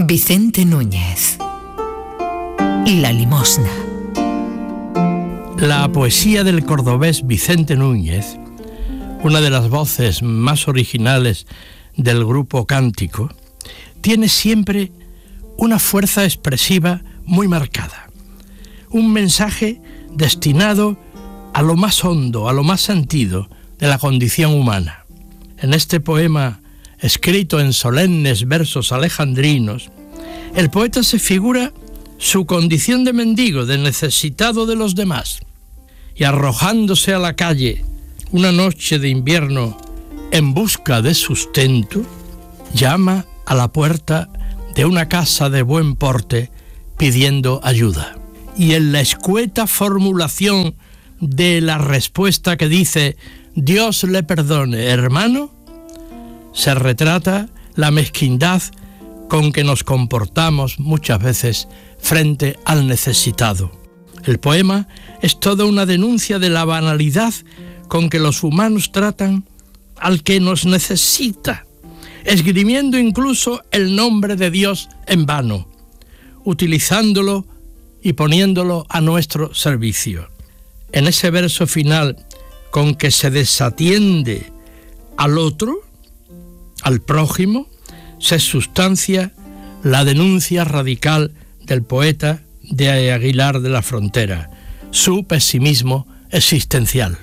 Vicente Núñez. La limosna. La poesía del cordobés Vicente Núñez, una de las voces más originales del grupo cántico, tiene siempre una fuerza expresiva muy marcada. Un mensaje destinado a lo más hondo, a lo más sentido de la condición humana. En este poema, escrito en solemnes versos alejandrinos, el poeta se figura su condición de mendigo, de necesitado de los demás, y arrojándose a la calle una noche de invierno en busca de sustento, llama a la puerta de una casa de buen porte pidiendo ayuda. Y en la escueta formulación de la respuesta que dice «Dios le perdone, hermano», se retrata la mezquindad con que nos comportamos muchas veces frente al necesitado. El poema es toda una denuncia de la banalidad con que los humanos tratan al que nos necesita, esgrimiendo incluso el nombre de Dios en vano, utilizándolo y poniéndolo a nuestro servicio. En ese verso final con que se desatiende al otro, al prójimo, se sustancia la denuncia radical del poeta de Aguilar de la Frontera, su pesimismo existencial.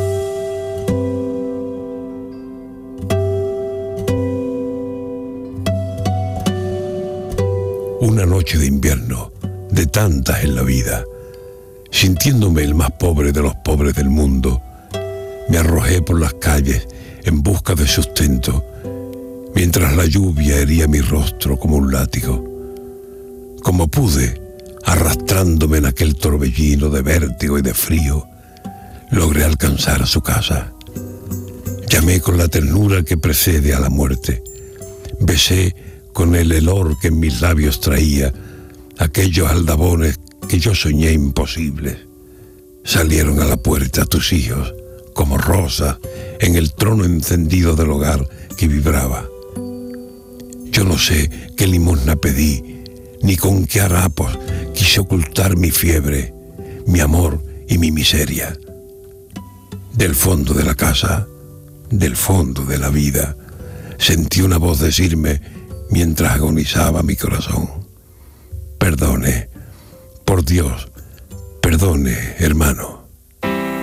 Una noche de invierno, de tantas en la vida, sintiéndome el más pobre de los pobres del mundo, me arrojé por las calles en busca de sustento, mientras la lluvia hería mi rostro como un látigo. Como pude, arrastrándome en aquel torbellino de vértigo y de frío, logré alcanzar su casa. Llamé con la ternura que precede a la muerte. Besé con el helor que en mis labios traía aquellos aldabones que yo soñé imposibles. Salieron a la puerta tus hijos, como rosas en el trono encendido del hogar que vibraba. Yo no sé qué limosna pedí, ni con qué harapos quise ocultar mi fiebre, mi amor y mi miseria. Del fondo de la casa, del fondo de la vida, sentí una voz decirme mientras agonizaba mi corazón: perdone, por Dios, perdone, hermano.